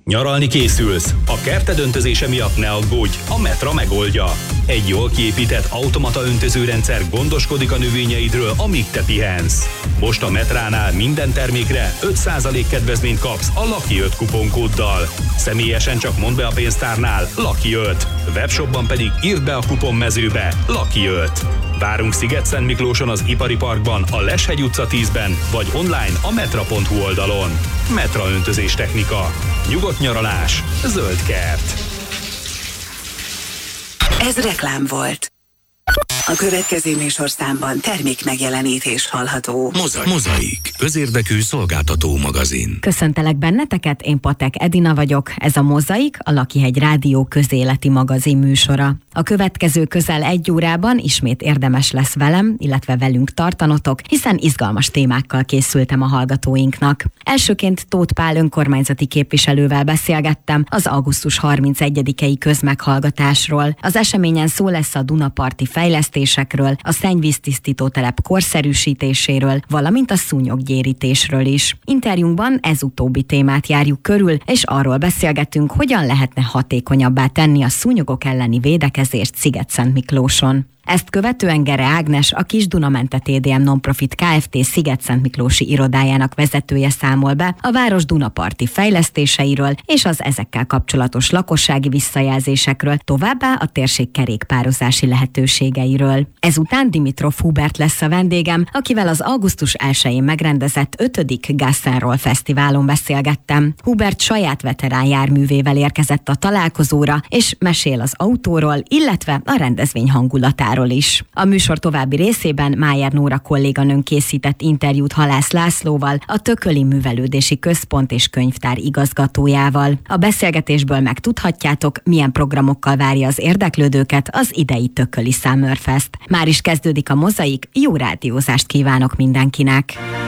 Nyaralni készülsz? A kerted öntözése miatt ne aggódj, a Metra megoldja. Egy jól kiépített automata öntözőrendszer gondoskodik a növényeidről, amíg te pihensz. Most a Metránál minden termékre 5% kedvezményt kapsz a Lucky 5 kuponkóddal. Személyesen csak mondd be a pénztárnál Lucky 5. Webshopban pedig írd be a kuponmezőbe Lucky 5. Várunk Szigetszentmiklóson az Ipari Parkban, a Leshegy utca 10-ben, vagy online a metra.hu oldalon. Metra öntözés technika. Nyugodt nyaralás. Zöld kert. Ez reklám volt. A következő műsorszámban termék megjelenítés hallható. Mozaik. Közérdekű szolgáltató magazin. Köszöntelek benneteket, én Patek Edina vagyok. Ez a Mozaik, a Lakihegy Rádió közéleti magazin műsora. A következő közel 1 órában ismét érdemes lesz velem, illetve velünk tartanotok, hiszen izgalmas témákkal készültem a hallgatóinknak. Elsőként Tóth Pál önkormányzati képviselővel beszélgettem az augusztus 31-i közmeghallgatásról. Az eseményen szó lesz a Dunaparti fejlesztésekről, a szennyvíztisztítótelep korszerűsítéséről, valamint a szúnyoggyérítésről is. Interjúnkban ez utóbbi témát járjuk körül, és arról beszélgetünk, hogyan lehetne hatékonyabbá tenni a szúnyogok elleni védekezést Szigetszentmiklóson. Ezt követően Gere Ágnes, a Kis-Dunamente TDM Nonprofit Kft. Szigetszentmiklósi irodájának vezetője számol be a város dunaparti fejlesztéseiről és az ezekkel kapcsolatos lakossági visszajelzésekről, továbbá a térség kerékpározási lehetőségeiről. Ezután Dimitrov Hubert lesz a vendégem, akivel az augusztus 1-én megrendezett 5. Gászenról Fesztiválon beszélgettem. Hubert saját veterán járművével érkezett a találkozóra, és mesél az autóról, illetve a rendezvény hangulatáról is. A műsor további részében Májer Nóra kolléganőnk készített interjút Halász Lászlóval, a Tököli Művelődési Központ és Könyvtár igazgatójával. A beszélgetésből megtudhatjátok, milyen programokkal várja az érdeklődőket az idei Tököli Summerfest. Már is kezdődik a Mozaik, jó rádiózást kívánok mindenkinek!